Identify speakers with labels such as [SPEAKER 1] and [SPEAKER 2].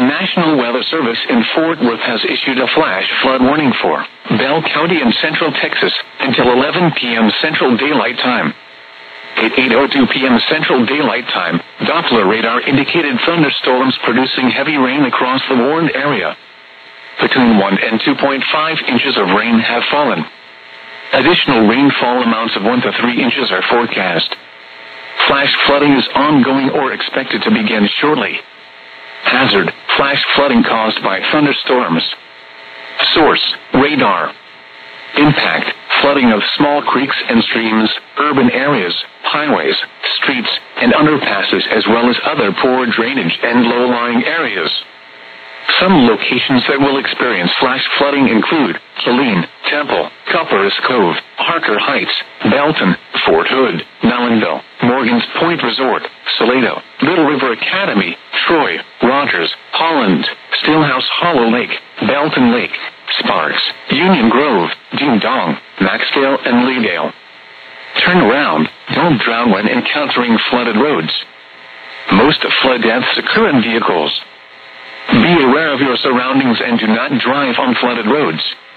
[SPEAKER 1] National Weather Service in Fort Worth has issued a flash flood warning for Bell County in central Texas until 11 p.m. Central Daylight Time. At 8:02 p.m. Central Daylight Time, Doppler radar indicated thunderstorms producing heavy rain across the warned area. Between 1 and 2.5 inches of rain have fallen. Additional rainfall amounts of 1 to 3 inches are forecast. Flash flooding is ongoing or expected to begin shortly. Hazard: flash flooding caused by thunderstorms. Source: radar. Impact: flooding of small creeks and streams, urban areas, highways, streets, and underpasses, as well as other poor drainage and low-lying areas. Some locations that will experience flash flooding include Saline, Temple, Copperas Cove, Harker Heights, Belton, Fort Hood, Melonville, Morgan's Point Resort, Salado, Little River Academy, Troy, Rogers, Holland, Stillhouse Hollow Lake, Belton Lake, Sparks, Union Grove, Ding Dong, Maxdale, and Leedale. Turn around. Don't drown when encountering flooded roads. Most flood deaths occur in vehicles. Be aware of your surroundings and do not drive on flooded roads.